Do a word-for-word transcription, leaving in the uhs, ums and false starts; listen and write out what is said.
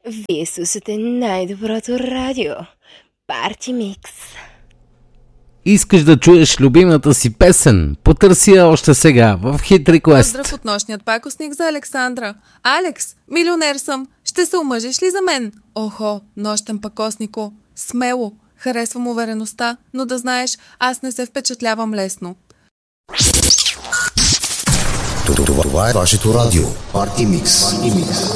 Вие слушате най-доброто радио. Парти Микс. Искаш да чуеш любимата си песен? Потърси я още сега в Hit Request. Поздрав от нощният пакостник за Александра. Алекс, милионер съм. Ще се омъжиш ли за мен? Охо, нощен пакостнико. Смело. Харесвам увереността, но да знаеш, аз не се впечатлявам лесно. Това е вашето радио. Парти Микс.